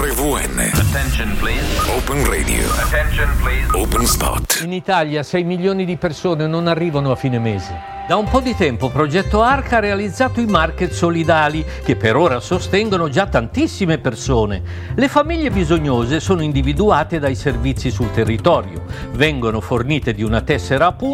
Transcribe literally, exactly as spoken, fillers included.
R V N. Attention please. Open Radio. Attention please. Open Spot. In Italia sei milioni di persone non arrivano a fine mese. Da un po' di tempo Progetto Arca ha realizzato i market solidali che per ora sostengono già tantissime persone. Le famiglie bisognose sono individuate dai servizi sul territorio, vengono fornite di una tessera a punti